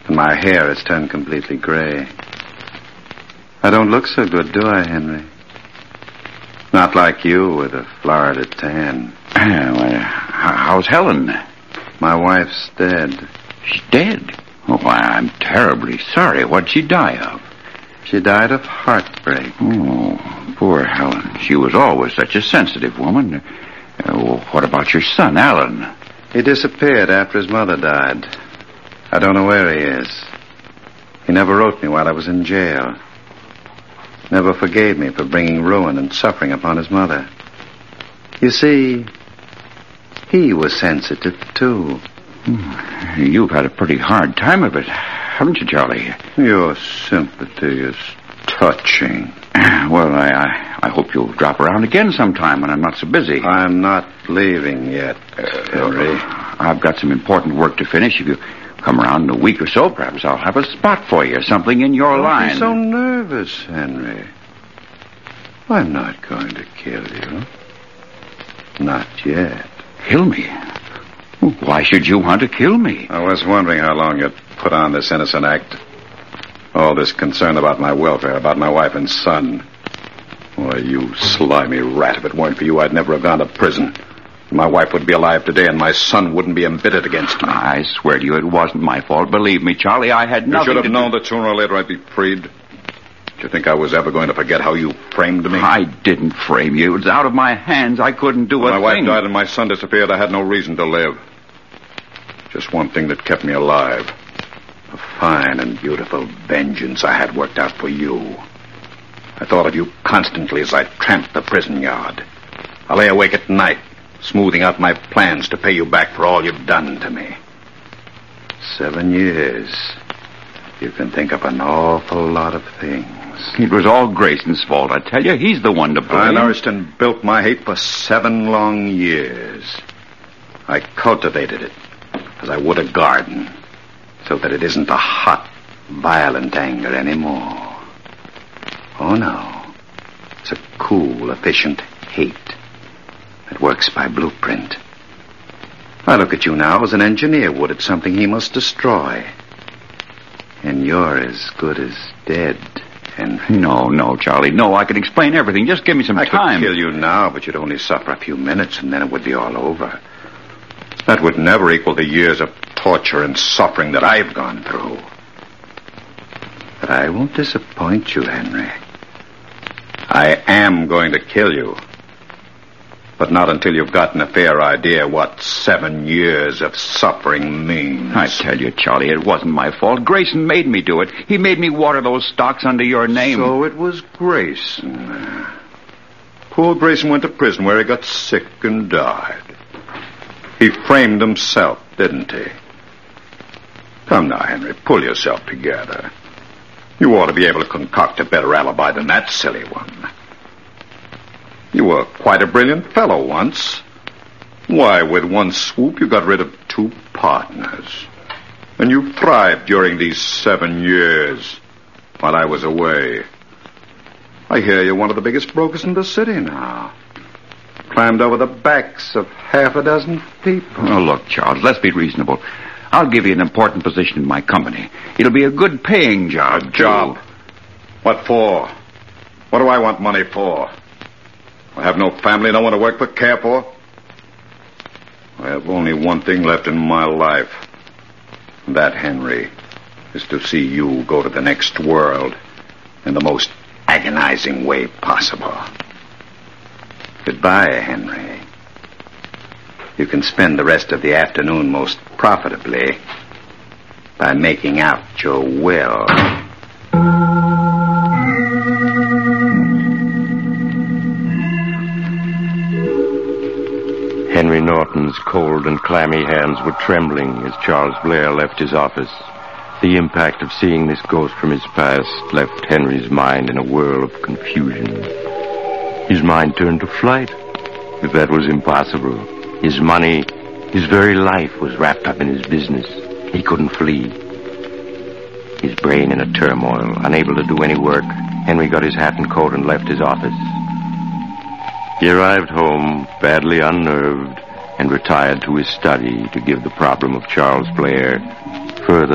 And my hair has turned completely gray. I don't look so good, do I, Henry? Not like you with a Florida tan. How's Helen? My wife's dead. She's dead? Oh, I'm terribly sorry. What'd she die of? She died of heartbreak. Oh, poor Helen. She was always such a sensitive woman. What about your son, Alan? He disappeared after his mother died. I don't know where he is. He never wrote me while I was in jail. Never forgave me for bringing ruin and suffering upon his mother. You see, he was sensitive, too. You've had a pretty hard time of it, haven't you, Charlie? Your sympathy is touching. Well, I hope you'll drop around again sometime when I'm not so busy. I'm not leaving yet, Henry. I've got some important work to finish. If you come around in a week or so, perhaps I'll have a spot for you, something in your line. Don't be so nervous, Henry. I'm not going to kill you. Not yet. Kill me? Why should you want to kill me? I was wondering how long you'd put on this innocent act. All this concern about my welfare, about my wife and son. Why, you slimy rat, if it weren't for you, I'd never have gone to prison. My wife would be alive today, and my son wouldn't be embittered against me. I swear to you, it wasn't my fault. Believe me, Charlie, I had nothing to You should have known that sooner or later I'd be freed. Did you think I was ever going to forget how you framed me? I didn't frame you. It was out of my hands. I couldn't do a thing. When my wife died and my son disappeared, I had no reason to live. Just one thing that kept me alive. A fine and beautiful vengeance I had worked out for you. I thought of you constantly as I tramped the prison yard. I lay awake at night, smoothing out my plans to pay you back for all you've done to me. 7 years. You can think of an awful lot of things. It was all Grayson's fault, I tell you. He's the one to blame. I nourished and built my hate for 7 long years. I cultivated it as I would a garden, so that it isn't a hot, violent anger anymore. Oh, no. It's a cool, efficient hate that works by blueprint. I look at you now as an engineer would at something he must destroy. And you're as good as dead, Henry. No, Charlie. No, I can explain everything. Just give me some time. I could kill you now, but you'd only suffer a few minutes, and then it would be all over. That would never equal the years of torture and suffering that I've gone through. But I won't disappoint you, Henry. I am going to kill you. But not until you've gotten a fair idea what 7 years of suffering means. I tell you, Charlie, it wasn't my fault. Grayson made me do it. He made me water those stocks under your name. So it was Grayson. Poor Grayson went to prison where he got sick and died. He framed himself, didn't he? Come now, Henry, pull yourself together. You ought to be able to concoct a better alibi than that silly one. You were quite a brilliant fellow once. Why, with one swoop, you got rid of 2 partners. And you thrived during these 7 years while I was away. I hear you're one of the biggest brokers in the city now. Climbed over the backs of 6 people. Oh, look, Charles, let's be reasonable. I'll give you an important position in my company. It'll be a good paying job. A job? What for? What do I want money for? I have no family, no one to work for, care for. I have only one thing left in my life. And that, Henry, is to see you go to the next world in the most agonizing way possible. Goodbye, Henry. You can spend the rest of the afternoon most profitably by making out your will. Henry Norton's cold and clammy hands were trembling as Charles Blair left his office. The impact of seeing this ghost from his past left Henry's mind in a whirl of confusion. His mind turned to flight. If that was impossible, his money, his very life was wrapped up in his business. He couldn't flee. His brain in a turmoil, unable to do any work, Henry got his hat and coat and left his office. He arrived home, badly unnerved, and retired to his study to give the problem of Charles Blair further